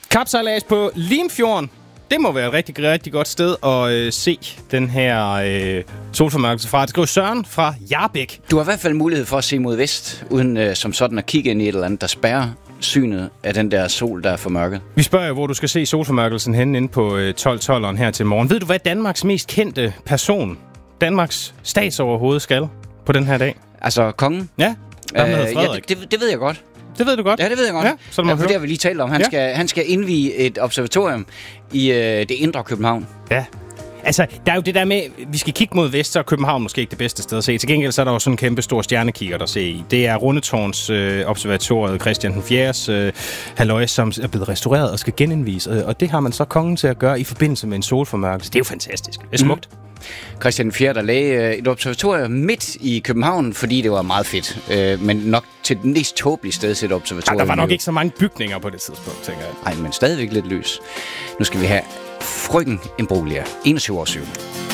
Kapsejlads på Limfjorden. Det må være et rigtig, rigtig godt sted at se den her solformørkelse fra. Det skriver Søren fra Jarbæk. Du har i hvert fald mulighed for at se mod vest, uden som sådan at kigge ind i et eller andet, der spærrer synet af den der sol, der er formørket. Vi spørger jo, hvor du skal se solformørkelsen henne inde på 12-12'eren her til morgen. Ved du, hvad Danmarks mest kendte person, Danmarks statsoverhoved, skal på den her dag? Altså kongen? Ja, Frederik. Det ved jeg godt. Det ved du godt? Ja, det ved jeg godt. Ja, så for det har vi lige talt om. Han skal indvie et observatorium i det indre København. Ja. Altså, der er jo det der med, vi skal kigge mod vest, så er København måske ikke det bedste sted at se. Til gengæld så er der jo sådan en kæmpe stor stjernekigger at se i. Det er Rundetårns observatoriet, Christian den 4. halløj, som er blevet restaureret og skal genindvies. Og det har man så kongen til at gøre i forbindelse med en solformørkelse. Det er jo fantastisk. Det er smukt. Christian den 4. der lagde et observatorium midt i København, fordi det var meget fedt. Men nok til den mest tåbelige sted til et observatorium. Der var nok ikke så mange bygninger på det tidspunkt, tænker jeg. Nej, men stadigvæk lidt lys. Nu skal vi have Frøken Embrolia, 21 år 7.